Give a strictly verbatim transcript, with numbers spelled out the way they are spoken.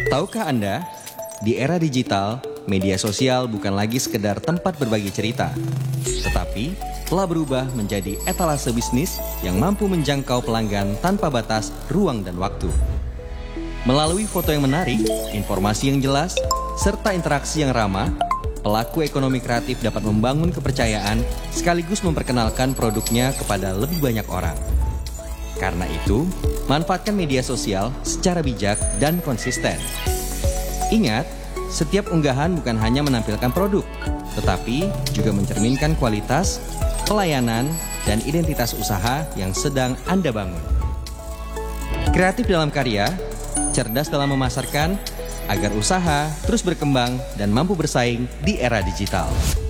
Tahukah Anda, di era digital, media sosial bukan lagi sekedar tempat berbagi cerita, tetapi telah berubah menjadi etalase bisnis yang mampu menjangkau pelanggan tanpa batas ruang dan waktu. Melalui foto yang menarik, informasi yang jelas, serta interaksi yang ramah, pelaku ekonomi kreatif dapat membangun kepercayaan sekaligus memperkenalkan produknya kepada lebih banyak orang. Karena itu, manfaatkan media sosial secara bijak dan konsisten. Ingat, setiap unggahan bukan hanya menampilkan produk, tetapi juga mencerminkan kualitas, pelayanan, dan identitas usaha yang sedang Anda bangun. Kreatif dalam karya, cerdas dalam memasarkan, agar usaha terus berkembang dan mampu bersaing di era digital.